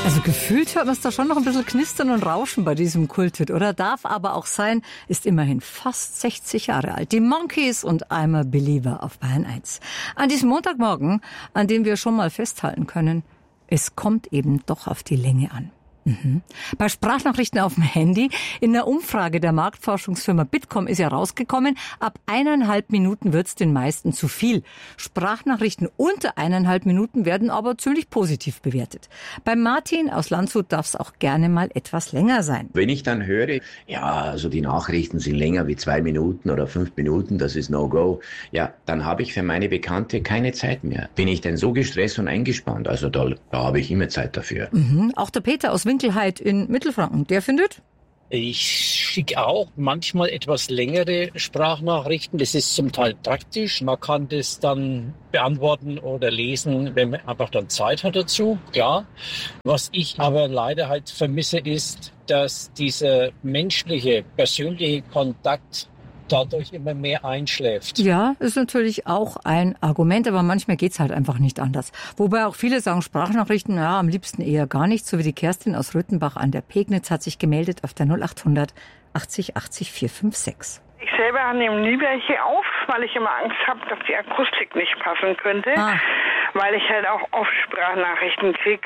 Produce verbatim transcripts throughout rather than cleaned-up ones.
Also gefühlt hört man es da schon noch ein bisschen knistern und rauschen bei diesem Kulthit, oder? Darf aber auch sein, ist immerhin fast sechzig Jahre alt. Die Monkees und I'm a Believer auf Bayern eins. An diesem Montagmorgen, an dem wir schon mal festhalten können, es kommt eben doch auf die Länge an. Mhm. Bei Sprachnachrichten auf dem Handy, in der Umfrage der Marktforschungsfirma Bitkom ist ja rausgekommen, ab eineinhalb Minuten wird's den meisten zu viel. Sprachnachrichten unter eineinhalb Minuten werden aber ziemlich positiv bewertet. Bei Martin aus Landshut darf es auch gerne mal etwas länger sein. Wenn ich dann höre, ja, also die Nachrichten sind länger wie zwei Minuten oder fünf Minuten, das ist No-Go, ja, dann habe ich für meine Bekannte keine Zeit mehr. Bin ich denn so gestresst und eingespannt? Also da, da habe ich immer Zeit dafür. Mhm. Auch der Peter aus Winkelheit in Mittelfranken, der findet? Ich schicke auch manchmal etwas längere Sprachnachrichten. Das ist zum Teil praktisch. Man kann das dann beantworten oder lesen, wenn man einfach dann Zeit hat dazu. Klar. Was ich aber leider halt vermisse, ist, dass dieser menschliche, persönliche Kontakt dadurch immer mehr einschläft. Ja, ist natürlich auch ein Argument, aber manchmal geht's halt einfach nicht anders. Wobei auch viele sagen, Sprachnachrichten, ja, am liebsten eher gar nicht, so wie die Kerstin aus Röthenbach an der Pegnitz hat sich gemeldet auf der null acht hundert achtzig achtzig vier fünf sechs. Ich selber nehme nie welche auf, weil ich immer Angst habe, dass die Akustik nicht passen könnte, Ah. weil ich halt auch oft Sprachnachrichten kriege,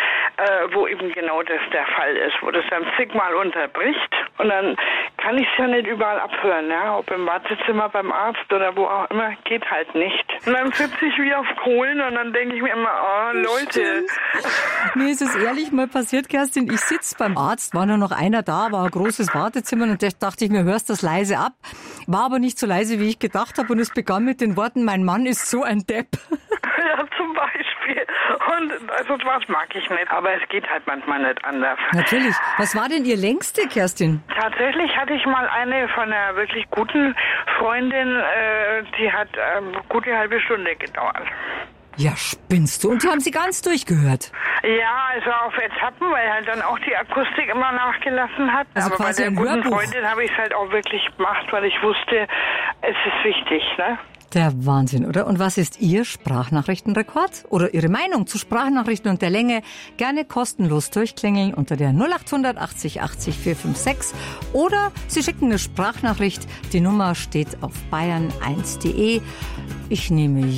äh, wo eben genau das der Fall ist, wo das dann zigmal unterbricht und dann kann ich es ja nicht überall abhören, ja, ob im Wartezimmer, beim Arzt oder wo auch immer, geht halt nicht. Und dann sitze ich wie auf Kohlen und dann denke ich mir immer, oh Leute. Mir ist es ehrlich mal passiert, Kerstin, ich sitze beim Arzt, war nur noch einer da, war ein großes Wartezimmer und da dachte ich mir, hörst das leise ab. War aber nicht so leise, wie ich gedacht habe und es begann mit den Worten, mein Mann ist so ein Depp. Ja, zum Beispiel. Und also was mag ich nicht, aber es geht halt manchmal nicht anders. Natürlich. Was war denn Ihr längste, Kerstin? Tatsächlich hatte ich mal eine von einer wirklich guten Freundin, äh, die hat ähm, gute halbe Stunde gedauert. Ja, spinnst du. Und die haben Sie ganz durchgehört? Ja, also auf Etappen, weil halt dann auch die Akustik immer nachgelassen hat. Also aber bei quasi der ein guten Hörbuch. Freundin habe ich es halt auch wirklich gemacht, weil ich wusste, es ist wichtig, ne? Der Wahnsinn, oder? Und was ist Ihr Sprachnachrichtenrekord? Oder Ihre Meinung zu Sprachnachrichten und der Länge? Gerne kostenlos durchklingeln unter der null acht hundert achtzig achtzig vier fünf sechs. Oder Sie schicken eine Sprachnachricht. Die Nummer steht auf bayern eins punkt de. Ich nehme